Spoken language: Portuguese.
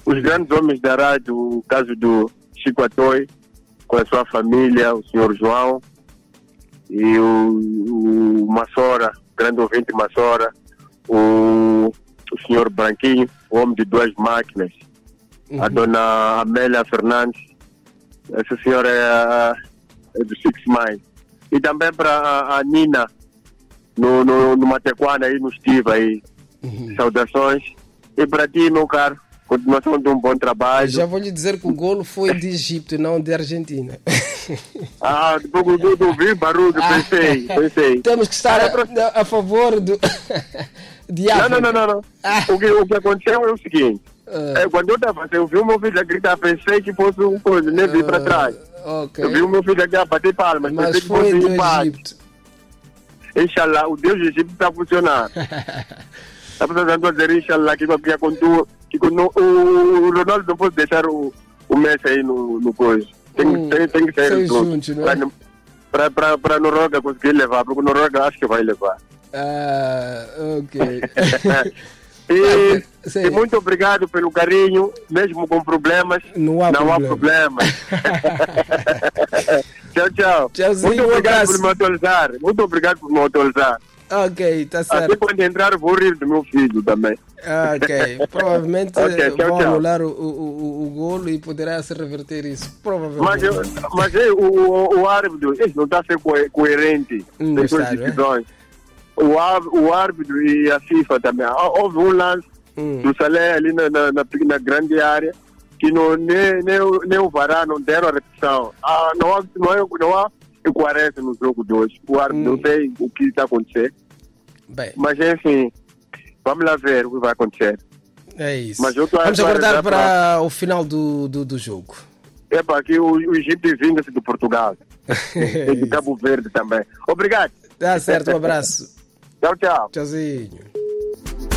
os grandes homens da rádio, o caso do Chico Atoy, com a sua família, o senhor João, e o Massora, grande ouvinte Massora, o senhor Branquinho, o homem de duas máquinas, a dona Amélia Fernandes, essa senhora é do Six Mile. E também para a Nina, no Matequana, aí no Estiva, aí. Saudações. E para ti, meu caro, continuação de um bom trabalho. Já vou lhe dizer que o golo foi de Egito e não de Argentina. Depois do vi barulho, pensei. Temos que estar a favor do de África. Não. O que aconteceu é o seguinte. Quando eu estava, eu vi o meu filho a gritar, pensei que fosse uma coisa, nem vi para trás. Okay. Eu vi o meu filho aqui a bater palmas, mas pensei que foi fosse do empate. Egito. Inshallah, o Deus do Egito está a funcionar. Está precisando dizer, inshallah, que o Ronaldo não pode deixar o Messi aí no coisa. Tem que sair juntos, para Noruega conseguir levar, porque o Noruega acho que vai levar. Ok. E muito obrigado pelo carinho, mesmo com problemas, não há problema. Tchau. Tchauzinho, muito obrigado por me atualizar. Muito obrigado por me atualizar. Ok, tá certo. Até quando entrar vou rir do meu filho também. Ok, provavelmente vão tchau. anular o golo e poderá se reverter isso. Provavelmente. Mas o árbitro não está a ser coerente nas suas decisões. O árbitro e a FIFA também. Houve um lance do Salé ali na grande área que nem o Vará não deram a repetição. Não há incoerência no jogo de hoje. O árbitro não sei o que está acontecendo. Bem. Mas enfim, vamos lá ver o que vai acontecer. É isso. Mas vamos aguardar para o final do jogo. É para que o Egito vinga-se do Portugal. E de Cabo Verde também. Obrigado. Tá certo, um abraço. Tchau. Tchauzinho.